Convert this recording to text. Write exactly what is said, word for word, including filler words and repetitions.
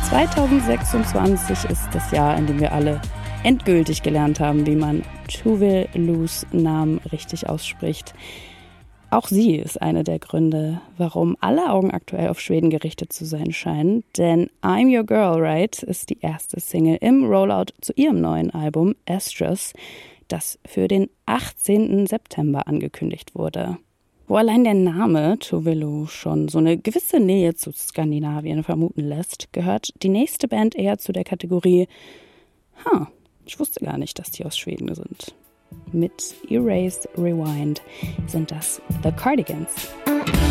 zweitausendsechsundzwanzig ist das Jahr, in dem wir alle endgültig gelernt haben, wie man Tove Los Namen richtig ausspricht. Auch sie ist eine der Gründe, warum alle Augen aktuell auf Schweden gerichtet zu sein scheinen. Denn I'm Your Girl, Right ist die erste Single im Rollout zu ihrem neuen Album Astros, das für den achtzehnten September angekündigt wurde. Wo allein der Name Tove Lo schon so eine gewisse Nähe zu Skandinavien vermuten lässt, gehört die nächste Band eher zu der Kategorie huh, ich wusste gar nicht, dass die aus Schweden sind. Mit Erase Rewind sind das The Cardigans.